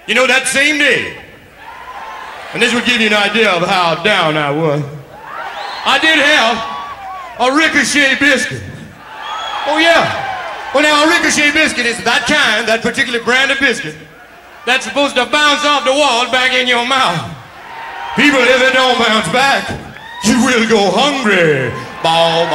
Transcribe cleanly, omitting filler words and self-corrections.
You know, that same day, and this would give you an idea of how down I was, I did have a ricochet biscuit. Oh yeah. Well now, a ricochet biscuit is that kind, that particular brand of biscuit, that's supposed to bounce off the wall back in your mouth. People, if it don't bounce back, you will go hungry. Bow,